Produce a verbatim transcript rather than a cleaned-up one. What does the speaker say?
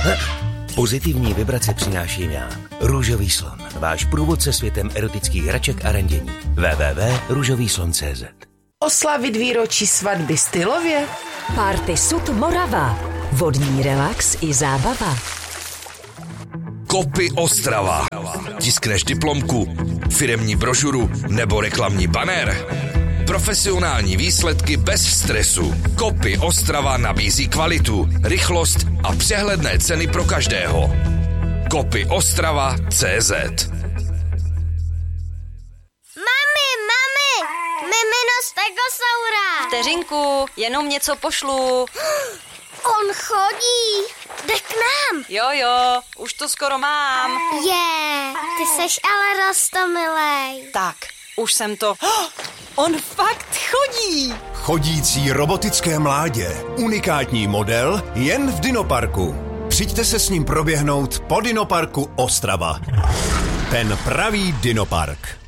Pozitivní vibrace přináším já, Růžový slon, váš průvodce světem erotických hraček a randění. w w w tečka růžový slon tečka cé zet. Oslavit výročí svatby stylově? Party Sud Morava. Vodní relax i zábava. Kopy Ostrava. Tiskneš diplomku, firemní brožuru nebo reklamní banner? Profesionální výsledky bez stresu. Kopy Ostrava nabízí kvalitu, rychlost a přehledné ceny pro každého. Kopy Ostrava tečka cé zet. Mami, mami, mimino stegosaura. Vteřinku, jenom něco pošlu. On chodí, jde k nám. Jo, jo, už to skoro mám. Je, ty seš ale roztomilej. Tak, už jsem to... On fakt chodí. Chodící robotické mládě. Unikátní model jen v Dinoparku. Přijďte se s ním proběhnout po Dinoparku Ostrava. Ten pravý Dinopark.